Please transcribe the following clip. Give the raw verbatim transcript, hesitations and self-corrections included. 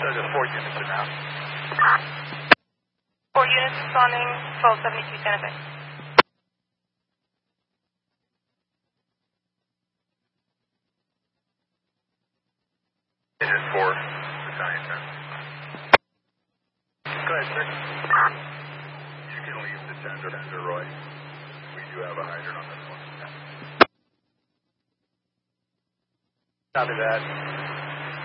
says that four units are now. Four units responding, twelve seventy-two Santa Fe. Agent four, Battalion ten. Go ahead, sir. You can leave the tender, tender, Roy. We do have a hydrant on this one. Copy that.